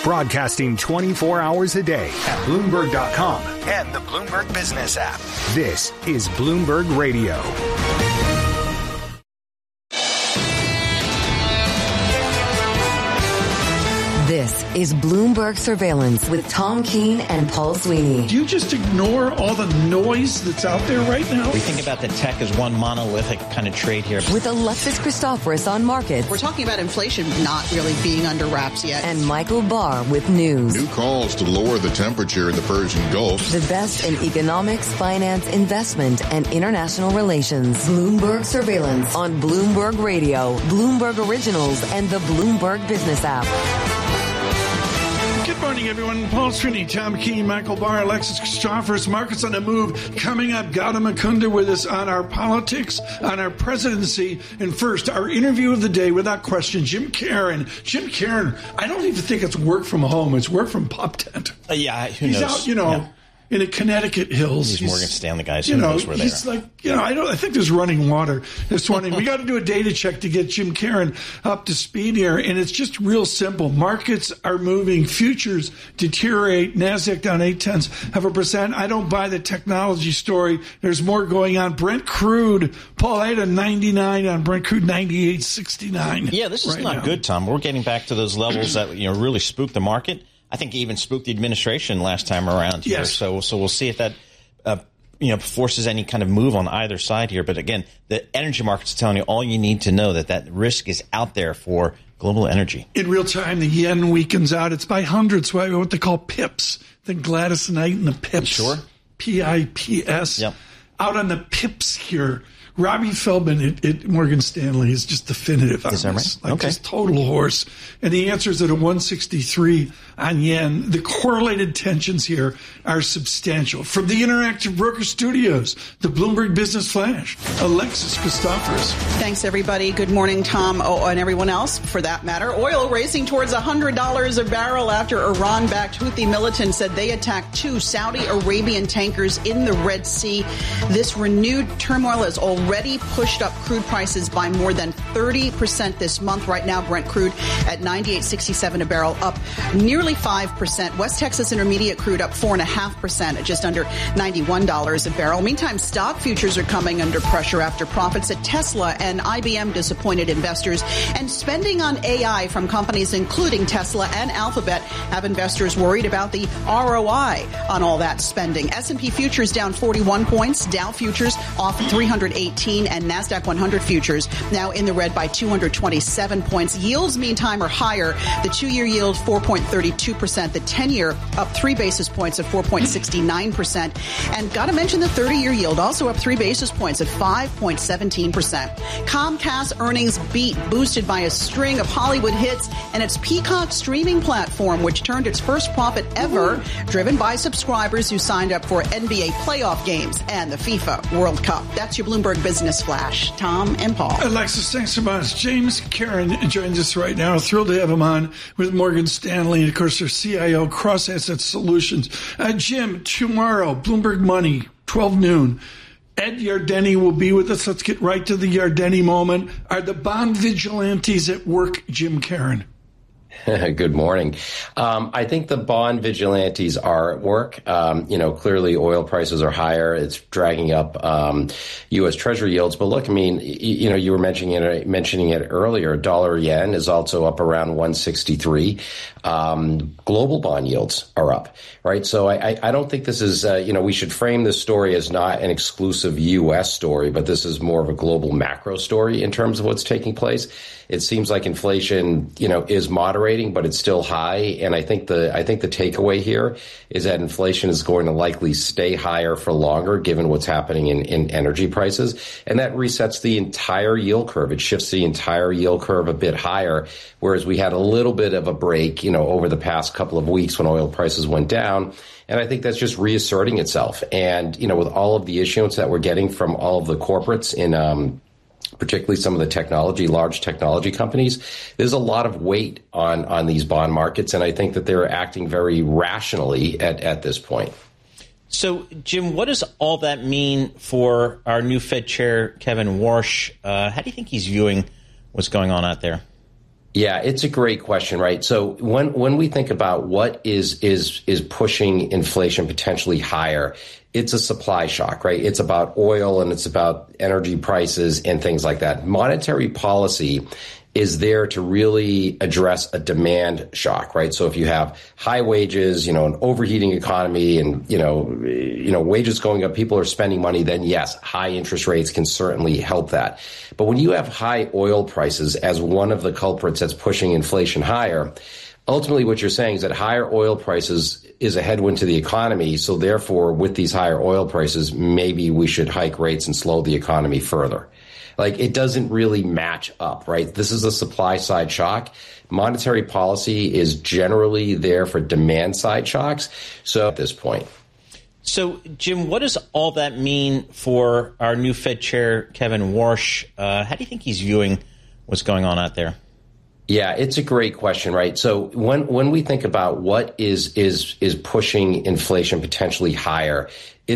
Broadcasting 24 hours a day at Bloomberg.com and the Bloomberg Business app. This is Bloomberg Radio. This is Bloomberg Surveillance with Tom Keene and Paul Sweeney. Do you just ignore all the noise that's out there right now? We think about the tech as one monolithic kind of trade here. With Alexis Christoforous on markets. We're talking about inflation not really being under wraps yet. And Michael Barr with news. New calls to lower the temperature in the Persian Gulf. The best in economics, finance, investment, and international relations. Bloomberg Surveillance on Bloomberg Radio, Bloomberg Originals, and the Bloomberg Business app. Good morning, everyone. Paul Sweeney, Tom Keene, Michael Barr, Alexis Christoforous. Markets on the move. Coming up, Gautam Mukunda with us on our politics, on our presidency. And first, our interview of the day, without question, Jim Caron. Jim Caron, I don't even think it's work from home. It's work from Pop Tent. Who knows? He's out, in the Connecticut hills. He's Morgan Stanley guys. Who knows where they are? He's like, I think there's running water this morning. We got to do a data check to get Jim Caron up to speed here. And it's just real simple. Markets are moving. Futures deteriorate. NASDAQ down 0.8%. I don't buy the technology story. There's more going on. Brent crude. Paul, I had a 99 on Brent crude, 98.69. Yeah, this is right not now. Good, Tom. We're getting back to those levels that, really spooked the market. I think even spooked the administration last time around here. Yes. So we'll see if that, forces any kind of move on either side here. But again, the energy market's telling you all you need to know that risk is out there for global energy. In real time, the yen weakens out. It's by hundreds, what they call pips. The Gladys Knight and the pips. Sure. P-I-P-S. Yep. Out on the pips here. Robbie Feldman at Morgan Stanley is just definitive on this. Right? Okay. Just total horse. And the answer is at a 163 on yen. The correlated tensions here are substantial. From the Interactive Broker Studios, the Bloomberg Business Flash, Alexis Christoforous. Thanks, everybody. Good morning, Tom, and everyone else, for that matter. Oil racing towards $100 a barrel after Iran-backed Houthi militants said they attacked 2 Saudi Arabian tankers in the Red Sea. This renewed turmoil has already pushed up crude prices by more than 30% this month. Right now, Brent crude at $98.67 a barrel, up nearly 5%. West Texas Intermediate crude up 4.5% at just under $91 a barrel. Meantime, stock futures are coming under pressure after profits at Tesla and IBM disappointed investors. And spending on AI from companies including Tesla and Alphabet have investors worried about the ROI on all that spending. S&P futures down 41 points. Dow futures off 318, and NASDAQ 100 futures now in the red by 227 points. Yields, meantime, are higher. The 2-year yield, 4.32%. The 10-year up 3 basis points at 4.69%. And got to mention the 30-year yield, also up 3 basis points at 5.17%. Comcast earnings beat, boosted by a string of Hollywood hits and its Peacock streaming platform, which turned its first profit ever, driven by subscribers who signed up for NBA playoff games and the FIFA World Cup. That's your Bloomberg Business Flash. Tom and Paul. Alexis, thanks so much. James Caron joins us right now. Thrilled to have him on with Morgan Stanley and, of course, their CIO, Cross Asset Solutions. Jim, tomorrow, Bloomberg Money, 12 noon. Ed Yardeni will be with us. Let's get right to the Yardeni moment. Are the bond vigilantes at work, Jim Caron? Good morning. I think the bond vigilantes are at work. Clearly oil prices are higher. It's dragging up U.S. Treasury yields. But look, you were mentioning it earlier. Dollar yen is also up around 163. Global bond yields are up, right? So I don't think this is, we should frame this story as not an exclusive U.S. story, but this is more of a global macro story in terms of what's taking place. It seems like inflation, is moderating, but it's still high. And I think the takeaway here is that inflation is going to likely stay higher for longer, given what's happening in energy prices. And that resets the entire yield curve. It shifts the entire yield curve a bit higher, whereas we had a little bit of a break, over the past couple of weeks when oil prices went down. And I think that's just reasserting itself. And, with all of the issuance that we're getting from all of the corporates in, particularly some of the large technology companies, there's a lot of weight on these bond markets. And I think that they're acting very rationally at this point. So, Jim, what does all that mean for our new Fed chair, Kevin Warsh? How do you think he's viewing what's going on out there? Yeah, it's a great question, right? So when we think about what is pushing inflation potentially higher, it's a supply shock, right? It's about oil and it's about energy prices and things like that. Monetary policy is there to really address a demand shock, right? So if you have high wages, an overheating economy and, wages going up, people are spending money, then yes, high interest rates can certainly help that. But when you have high oil prices as one of the culprits that's pushing inflation higher, ultimately what you're saying is that higher oil prices is a headwind to the economy. So therefore, with these higher oil prices, maybe we should hike rates and slow the economy further. It doesn't really match up, right? This is a supply side shock. Monetary policy is generally there for demand side shocks. So at this point. So, Jim, what does all that mean for our new Fed chair, Kevin Warsh? How do you think he's viewing what's going on out there? Yeah, it's a great question, right? So when we think about what is pushing inflation potentially higher,